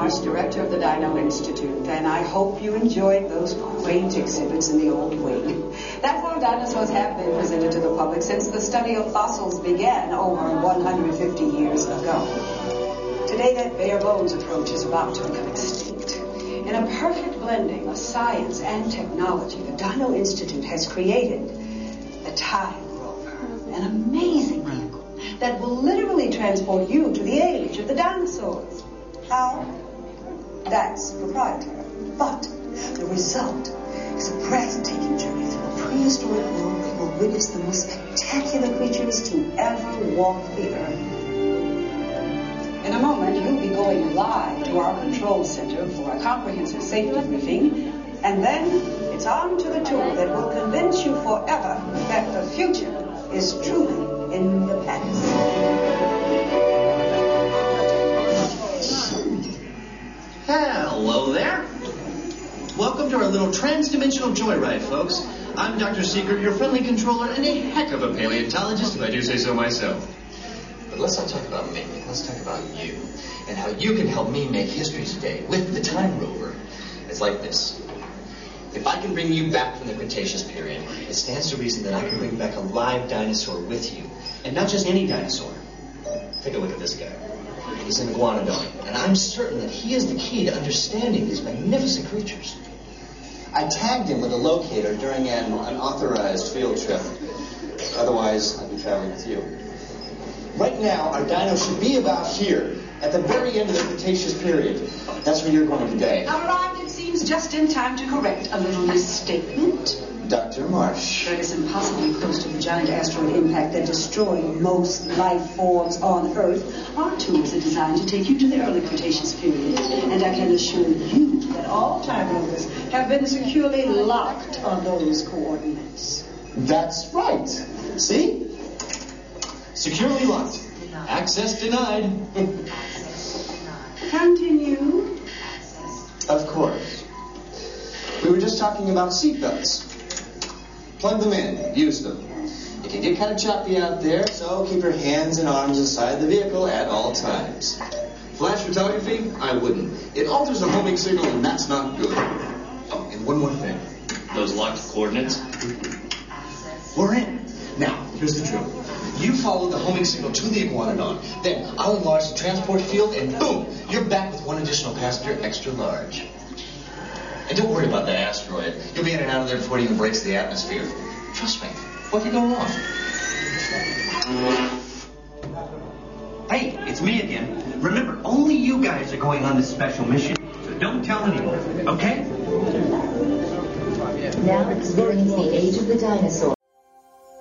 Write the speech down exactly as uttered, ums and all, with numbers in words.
Marsh, director of the Dino Institute, and I hope you enjoyed those quaint exhibits in the old wing. That's how dinosaurs have been presented to the public since the study of fossils began over one hundred fifty years ago. Today, that bare bones approach is about to become extinct. In a perfect blending of science and technology, the Dino Institute has created the Time Rover, an amazing vehicle that will literally transport you to the age of the dinosaurs. How? That's proprietary. But the result is a breathtaking journey through a prehistoric world that will witness the most spectacular creatures to ever walk the earth. In a moment, you'll be going live to our control center for a comprehensive safety briefing, and then it's on to the tour that will convince you forever that the future is truly in the past. Hello there. Welcome to our little trans-dimensional joyride, folks. I'm Doctor Secret, your friendly controller, and a heck of a paleontologist, if I do say so myself. But let's not talk about me. Let's talk about you, and how you can help me make history today with the Time Rover. It's like this. If I can bring you back from the Cretaceous period, it stands to reason that I can bring back a live dinosaur with you. And not just any dinosaur. Take a look at this guy. He's an iguanodon, and I'm certain that he is the key to understanding these magnificent creatures. I tagged him with a locator during an unauthorized field trip. Otherwise, I'd be traveling with you. Right now, our dino should be about here, at the very end of the Cretaceous period. That's where you're going today. I arrived, it seems, just in time to correct a little misstatement. Doctor Marsh. That is impossibly close to the giant asteroid impact that destroyed most life forms on Earth. Our tours are designed to take you to the early Cretaceous period, and I can assure you that all time rovers have been securely locked on those coordinates. That's right. See? Securely locked. Access denied. Continue. Of course. We were just talking about seatbelts. Plug them in. Use them. It can get kind of choppy out there, so keep your hands and arms inside the vehicle at all times. Flash photography? I wouldn't. It alters the homing signal, and that's not good. Oh, and one more thing. Those locked coordinates? We're in. Now, here's the drill. You follow the homing signal to the iguanodon, then I'll enlarge the transport field, and boom, you're back with one additional passenger extra large. And don't worry about that asteroid. You'll be in and out of there before it even breaks the atmosphere. Trust me. What could go wrong? Hey, it's me again. Remember, only you guys are going on this special mission, so don't tell anyone, okay? Now experience the age of the dinosaur.